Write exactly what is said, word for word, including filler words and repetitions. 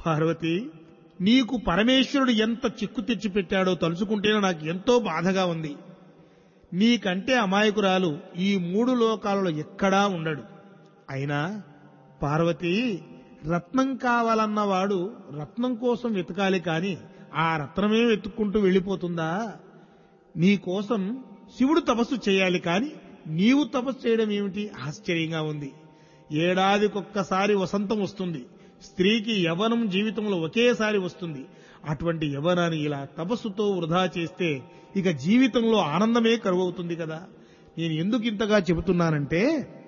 పార్వతి, నీకు పరమేశ్వరుడు ఎంత చిక్కు తెచ్చిపెట్టాడో తలుచుకుంటేనే నాకు ఎంతో బాధగా ఉంది. నీకంటే అమాయకురాలు ఈ మూడు లోకాలలో ఎక్కడా ఉండడు. అయినా పార్వతి, రత్నం కావాలన్నవాడు రత్నం కోసం వెతకాలి కాని ఆ రత్నమే వెతుక్కుంటూ వెళ్ళిపోతుందా? నీ కోసం శివుడు తపస్సు చేయాలి కాని నీవు తపస్సు చేయడం ఏమిటి? ఆశ్చర్యంగా ఉంది. ఏడాదికొక్కసారి వసంతం వస్తుంది. స్త్రీకి యవ్వనం జీవితంలో ఒకేసారి వస్తుంది. అటువంటి యవ్వనాన్ని ఇలా తపస్సుతో వృధా చేస్తే ఇక జీవితంలో ఆనందమే కరువవుతుంది కదా. నేను ఎందుకు ఇంతగా చెబుతున్నానంటే,